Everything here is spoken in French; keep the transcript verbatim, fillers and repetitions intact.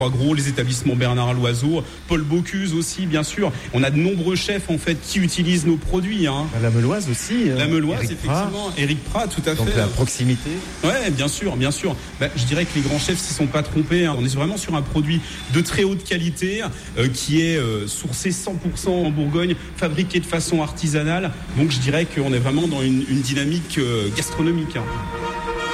Gros, les établissements Bernard Loiseau, Paul Bocuse aussi, bien sûr. On a de nombreux chefs en fait qui utilisent nos produits. Hein. La Meloise aussi. La Meloise, Éric effectivement. Prat. Éric Prat, tout à Donc fait. la proximité. Ouais, bien sûr, bien sûr. Bah, je dirais que les grands chefs s'y sont pas trompés. Hein. On est vraiment sur un produit de très haute qualité euh, qui est euh, sourcé cent pour cent en Bourgogne, fabriqué de façon artisanale. Donc je dirais qu'on est vraiment dans une, une dynamique euh, gastronomique. Hein.